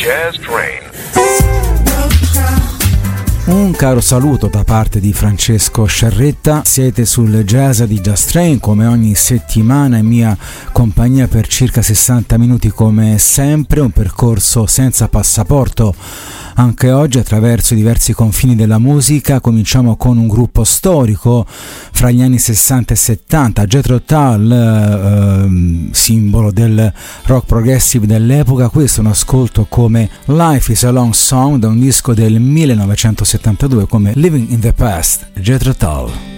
Jazz Train. Un caro saluto da parte di Francesco Sciarretta. Siete sul Jazz di Jazz Train come ogni settimana, in mia compagnia per circa 60 minuti come sempre, un percorso senza passaporto. Anche oggi attraverso i diversi confini della musica. Cominciamo con un gruppo storico fra gli anni 60 e 70, Jethro Tull, simbolo del rock progressive dell'epoca. Questo è un ascolto come Life is a Long Song da un disco del 1972 come Living in the Past, Jethro Tull.